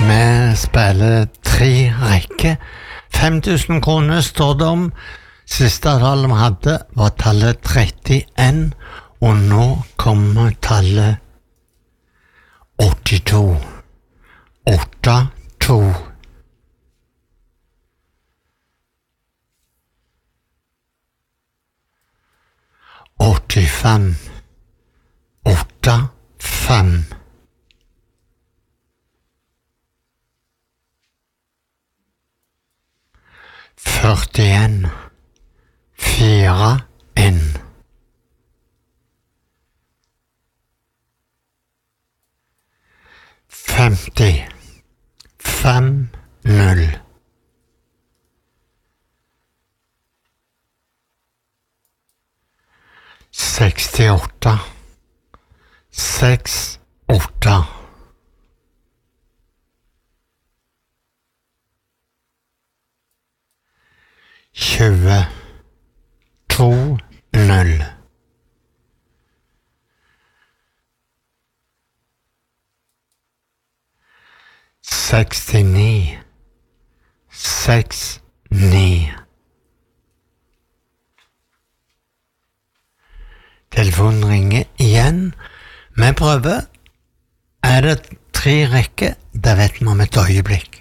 Vi spiller 3 rekker. 5000 kroner står det om. Siste tallet vi hadde var tallet 31, og nå kommer tallet 82. 82. Åttifem. 85. 41. 41. 50. 50. 68. 68. 20. 20. 69. 69. Telefonen ringer igjen. Vi prøver. Er det 3 rekker? Det vet vi om et øyeblikk.